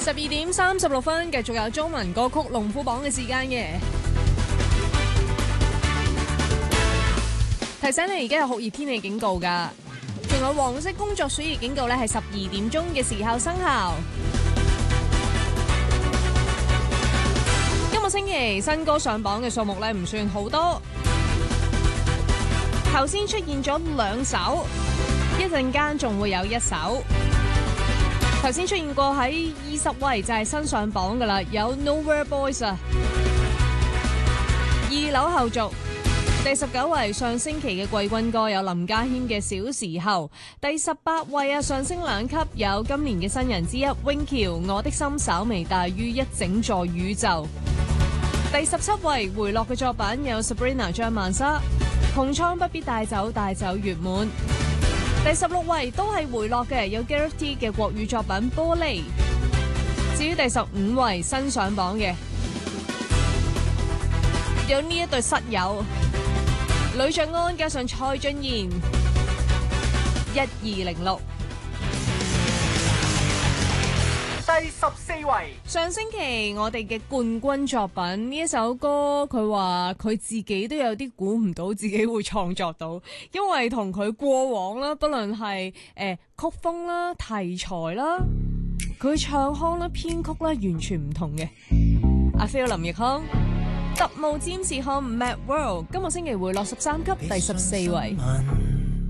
12:36，繼續有中文歌曲龍虎榜嘅時間嘅。提醒你而家有酷熱天氣警告㗎，仲有黃色工作暑熱警告咧，係12點鐘嘅時候生效。今個星期新歌上榜嘅數目咧唔算好多，頭先出現咗2首，一陣間仲會有1首。頭先出現過喺20位就係新上榜噶啦，有 Nowhere Boys 啊，2樓後續。第19位上星期嘅季軍歌有林家謙嘅小時候。第18位啊，上升2級，有今年嘅新人之一 Wing 喬我的心稍微大於一整座宇宙。第17位回落嘅作品有 Sabrina 張曼莎穹蒼不必帶走，帶走月滿。第16位都係回落嘅，有 Gareth T 嘅國語作品玻璃。至於第15位新上榜嘅有呢一對室友呂爵安加上蔡俊彥1206。 第14位， 上星期我哋嘅冠軍作品呢一首歌，佢話佢自己都有啲估唔到自己會創作到，因為同佢過往啦，不論係曲風啦、題材啦、佢唱腔啦、編曲啦，完全唔同嘅。阿 Phil 林奕匡特務占士漢 Mad World 今個星期回落13級，第14位。